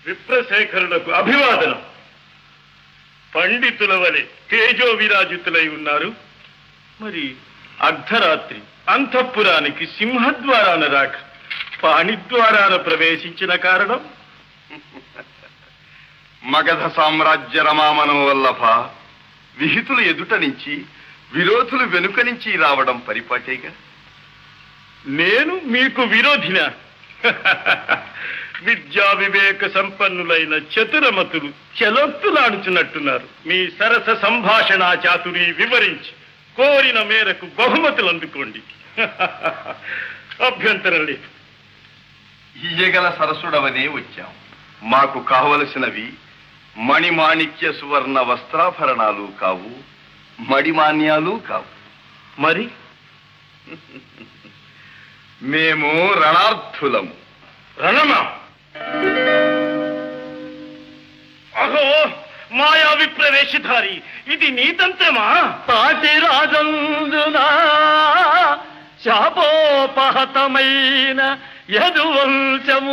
విప్రశేఖరులకు అభివాదనం. పండితుల వలె తేజో విరాజితులై ఉన్నారు. మరి అర్ధరాత్రి అంతఃపురానికి సింహద్వారాన రాక పాణిద్వారాన ప్రవేశించిన కారణం? మగధ సామ్రాజ్య రమామనం వల్లభ విహితులు ఎదుట నుంచి విరోధులు వెనుక నుంచి రావడం పరిపాటేగా. నేను మీకు విరోధినా? విద్యా వివేక సంపన్నులైన చతురమతులు చెలొత్తులాడుచున్నట్టున్నారు. మీ సరస సంభాషణ చాతురి వివరించి కోరిన మేరకు బహుమతులు అందుకోండి. అభ్యంతరం లేదు. ఇయ్యగల సరసుడవనే వచ్చాం. మాకు కావలసినవి మణిమాణిక్య సువర్ణ వస్త్రాభరణాలు కావు, మడిమాన్యాలు కావు. మరి మేము రణార్థులము. రణమా? అహో మాయా విప్రవేశధారి, ఇది నీతంత్రమా? పాటి రాజందునా శాపోపహతమైన యదువంశము